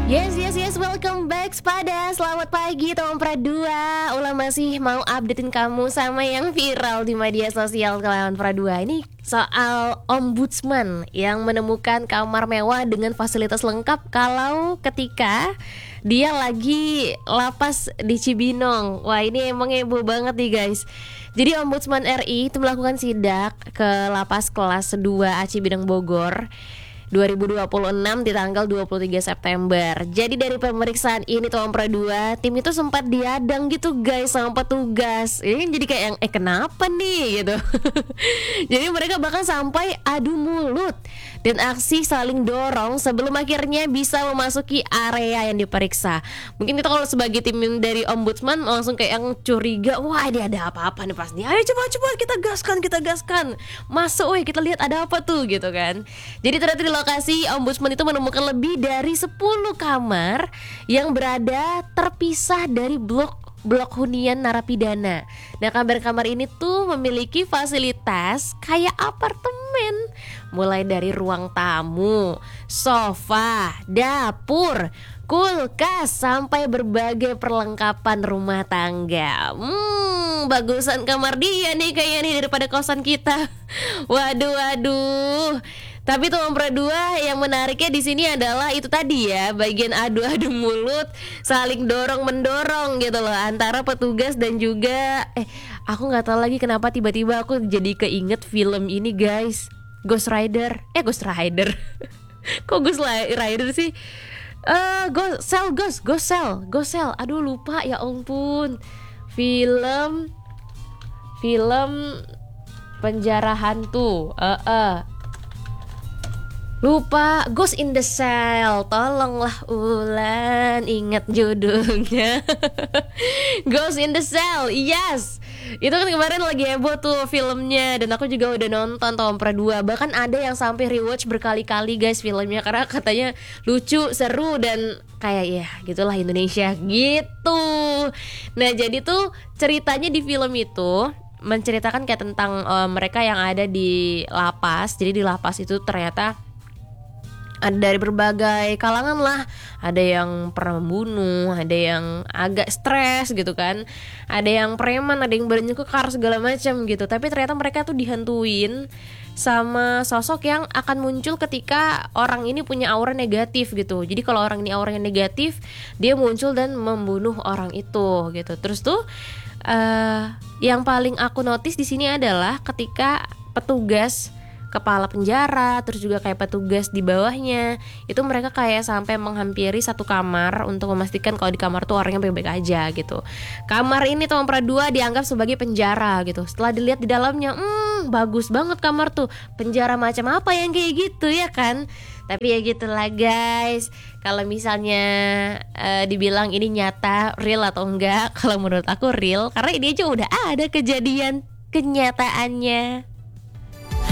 Yes, welcome back Spada. Selamat pagi teman Pradua. Ulah masih mau updatein kamu sama yang viral di media sosial kawan Pradua. Ini soal ombudsman yang menemukan kamar mewah dengan fasilitas lengkap kalau ketika dia lagi lapas di Cibinong. Wah, ini emang heboh banget nih guys. Jadi Ombudsman RI itu melakukan sidak ke lapas kelas 2 Cibinong Bogor 2026 di tanggal 23 September. Jadi dari pemeriksaan ini Tuan Pradua, tim itu sempat diadang gitu guys sama petugas. Ini jadi kayak yang kenapa nih gitu. Jadi mereka bahkan sampai adu mulut dan aksi saling dorong sebelum akhirnya bisa memasuki area yang diperiksa. Mungkin kita kalau sebagai tim dari Ombudsman langsung kayak yang curiga, wah ini ada apa-apa nih pasti. Ayo coba kita gaskan. Masuk, kita lihat ada apa tuh gitu kan. Jadi ternyata di lokasi Ombudsman itu menemukan lebih dari 10 kamar yang berada terpisah dari blok hunian narapidana. Nah, kamar-kamar ini tuh memiliki fasilitas kayak apartemen, mulai dari ruang tamu, sofa, dapur, kulkas, sampai berbagai perlengkapan rumah tangga. Bagusan kamar dia nih kayaknya nih daripada kosan kita. Waduh. Tapi Tuan Pradua, yang menariknya di sini adalah itu tadi ya, bagian adu-adu mulut, saling dorong-mendorong gitu loh antara petugas dan juga aku nggak tahu lagi kenapa tiba-tiba aku jadi keinget film ini guys, Ghost Rider. Kok Ghost Rider sih? Ghost Cell. Aduh lupa ya ampun. Film penjara hantu. Lupa, Ghost in the Shell. Tolonglah Ulan ingat judulnya. Ghost in the Shell, yes. Itu kan kemarin lagi heboh tuh filmnya. Dan aku juga udah nonton Tuan Pradua. Bahkan ada yang sampai rewatch berkali-kali guys filmnya, karena katanya lucu, seru, dan kayak ya gitulah Indonesia gitu. Nah jadi tuh ceritanya di film itu menceritakan kayak tentang mereka yang ada di lapas. Jadi di lapas itu ternyata ada dari berbagai kalangan lah. Ada yang pernah membunuh, ada yang agak stres gitu kan, ada yang preman, ada yang berani kekar segala macam gitu. Tapi ternyata mereka tuh dihantuin sama sosok yang akan muncul ketika orang ini punya aura negatif gitu. Jadi kalau orang ini auranya negatif, dia muncul dan membunuh orang itu gitu. Terus tuh yang paling aku notice di sini adalah ketika petugas kepala penjara, terus juga kayak petugas di bawahnya, itu mereka kayak sampai menghampiri satu kamar untuk memastikan kalau di kamar tuh orangnya baik-baik aja gitu. Kamar ini Tuan Pradua dianggap sebagai penjara gitu. Setelah dilihat di dalamnya, bagus banget kamar tuh. Penjara macam apa yang kayak gitu ya kan? Tapi ya gitulah guys. Kalau misalnya dibilang ini nyata, real atau enggak, kalau menurut aku real, karena ini aja udah ada kejadian kenyataannya.